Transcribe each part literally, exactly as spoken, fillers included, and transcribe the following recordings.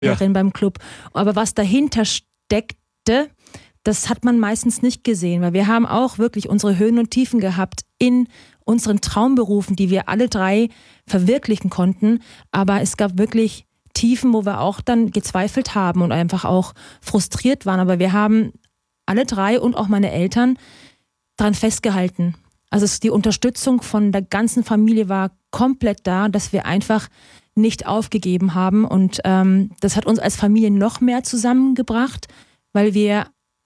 ja. beim Club. Aber was dahinter steckte, das hat man meistens nicht gesehen, weil wir haben auch wirklich unsere Höhen und Tiefen gehabt in unseren Traumberufen, die wir alle drei verwirklichen konnten. Aber es gab wirklich Tiefen, wo wir auch dann gezweifelt haben und einfach auch frustriert waren. Aber wir haben alle drei und auch meine Eltern daran festgehalten. Also die Unterstützung von der ganzen Familie war komplett da, dass wir einfach nicht aufgegeben haben. Und ähm, das hat uns als Familie noch mehr zusammengebracht, weil wir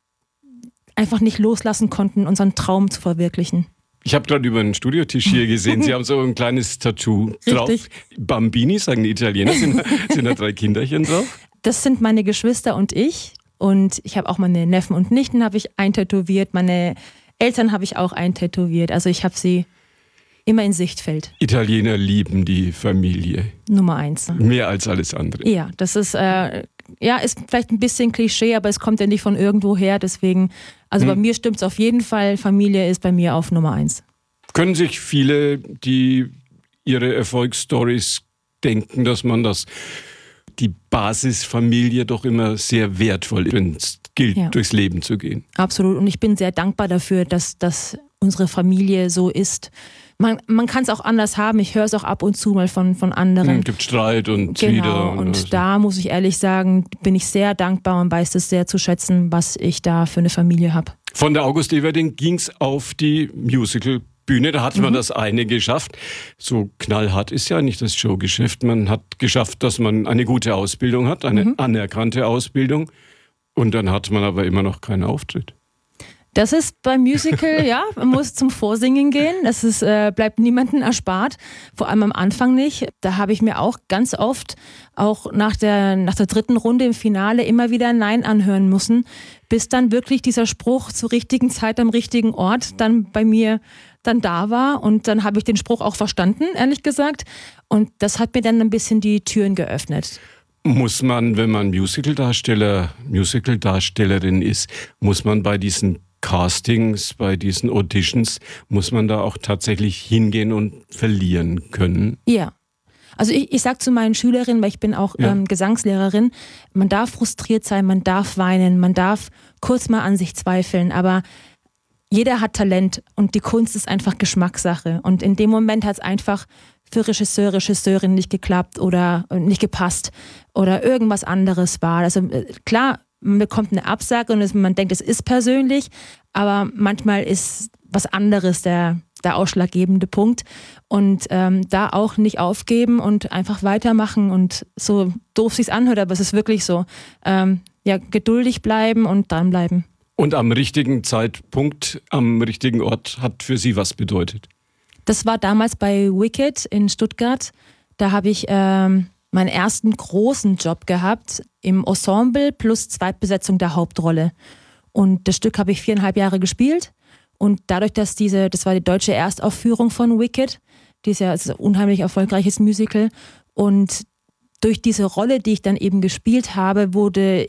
einfach nicht loslassen konnten, unseren Traum zu verwirklichen. Ich habe gerade über den Studiotisch hier gesehen, Sie haben so ein kleines Tattoo drauf. Richtig. Bambini, sagen die Italiener, sind, sind da drei Kinderchen drauf? Das sind meine Geschwister und ich. Und ich habe auch meine Neffen und Nichten habe ich eintätowiert. Meine Eltern habe ich auch eintätowiert. Also ich habe sie immer in Sichtfeld. Italiener lieben die Familie. Nummer eins. Mehr als alles andere. Ja, das ist, äh, ja, ist vielleicht ein bisschen Klischee, aber es kommt ja nicht von irgendwo her. Deswegen, also hm. bei mir stimmt es auf jeden Fall. Familie ist bei mir auf Nummer eins. Können sich viele, die ihre Erfolgsstories denken, dass man das, die Basisfamilie doch immer sehr wertvoll ist, wenn es gilt, ja. durchs Leben zu gehen? Absolut. Und ich bin sehr dankbar dafür, dass, dass unsere Familie so ist. Man, man kann es auch anders haben. Ich höre es auch ab und zu mal von, von anderen. Es gibt Streit und genau. Zwider. Und, und da muss ich ehrlich sagen, bin ich sehr dankbar und weiß es sehr zu schätzen, was ich da für eine Familie habe. Von der August Everding ging es auf die Musical-Bühne. Da hat mhm. man das eine geschafft. So knallhart ist ja nicht das Showgeschäft. Man hat geschafft, dass man eine gute Ausbildung hat, eine mhm. anerkannte Ausbildung. Und dann hat man aber immer noch keinen Auftritt. Das ist beim Musical, ja, man muss zum Vorsingen gehen. Das ist, äh, bleibt niemandem erspart, vor allem am Anfang nicht. Da habe ich mir auch ganz oft, auch nach der, nach der dritten Runde im Finale, immer wieder ein Nein anhören müssen, bis dann wirklich dieser Spruch zur richtigen Zeit am richtigen Ort dann bei mir dann da war. Und dann habe ich den Spruch auch verstanden, ehrlich gesagt. Und das hat mir dann ein bisschen die Türen geöffnet. Muss man, wenn man Musicaldarsteller, Musicaldarstellerin ist, muss man bei diesen Castings, bei diesen Auditions, muss man da auch tatsächlich hingehen und verlieren können? Ja. Also ich, ich sage zu meinen Schülerinnen, weil ich bin auch ja. ähm, Gesangslehrerin, man darf frustriert sein, man darf weinen, man darf kurz mal an sich zweifeln, aber jeder hat Talent und die Kunst ist einfach Geschmackssache. Und in dem Moment hat es einfach für Regisseur, Regisseurin nicht geklappt oder nicht gepasst oder irgendwas anderes war. Also klar, man bekommt eine Absage und man denkt, es ist persönlich, aber manchmal ist was anderes der, der ausschlaggebende Punkt. Und ähm, da auch nicht aufgeben und einfach weitermachen und so doof sich's anhört, aber es ist wirklich so. Ähm, ja, geduldig bleiben und dranbleiben. Und am richtigen Zeitpunkt, am richtigen Ort hat für Sie was bedeutet? Das war damals bei Wicked in Stuttgart. Da habe ich ähm, meinen ersten großen Job gehabt im Ensemble plus Zweitbesetzung der Hauptrolle. Und das Stück habe ich viereinhalb Jahre gespielt. Und dadurch, dass diese, das war die deutsche Erstaufführung von Wicked, die ist ja also ein unheimlich erfolgreiches Musical. Und durch diese Rolle, die ich dann eben gespielt habe, wurde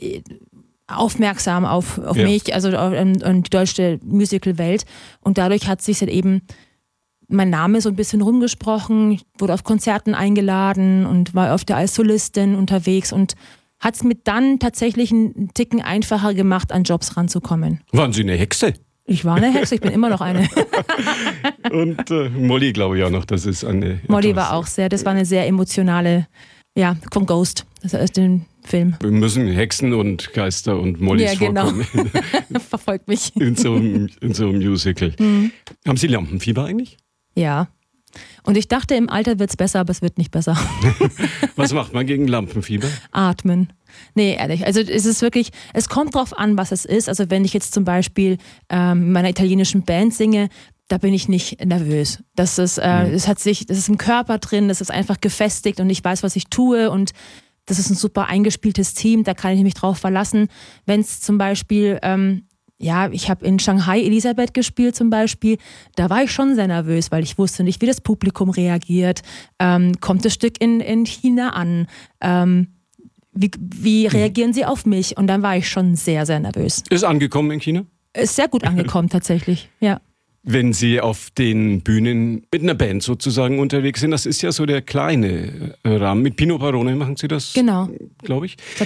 aufmerksam auf, auf ja. mich, also auf, auf die deutsche Musical-Welt. Und dadurch hat sich dann eben mein Name so ein bisschen rumgesprochen. Ich wurde auf Konzerten eingeladen und war öfter als Solistin unterwegs und hat es mir dann tatsächlich einen Ticken einfacher gemacht, an Jobs ranzukommen. Waren Sie eine Hexe? Ich war eine Hexe, ich bin immer noch eine. Und äh, Molly, glaube ich auch noch, das ist eine... Molly war auch sehr, das war eine sehr emotionale, ja, von Ghost, das ist den Film. Wir müssen Hexen und Geister und Mollys ja, genau. vorkommen. Verfolgt mich. In so einem, in so einem Musical. Mhm. Haben Sie Lampenfieber eigentlich? Ja. Und ich dachte, im Alter wird es besser, aber es wird nicht besser. Was macht man gegen Lampenfieber? Atmen. Nee, ehrlich. Also es ist wirklich, es kommt drauf an, was es ist. Also wenn ich jetzt zum Beispiel ähm, in meiner italienischen Band singe, da bin ich nicht nervös. Das ist, äh, mhm. das hat sich, das ist im Körper drin, das ist einfach gefestigt und ich weiß, was ich tue und das ist ein super eingespieltes Team, da kann ich mich drauf verlassen. Wenn es zum Beispiel, ähm, ja, ich habe in Shanghai Elisabeth gespielt zum Beispiel, da war ich schon sehr nervös, weil ich wusste nicht, wie das Publikum reagiert. Ähm, kommt das Stück in, in China an? Ähm, wie, wie reagieren sie auf mich? Und dann war ich schon sehr, sehr nervös. Ist angekommen in China? Ist sehr gut angekommen tatsächlich, ja. wenn Sie auf den Bühnen mit einer Band sozusagen unterwegs sind, das ist ja so der kleine Rahmen. Mit Pino Barone machen Sie das, genau, glaube ich.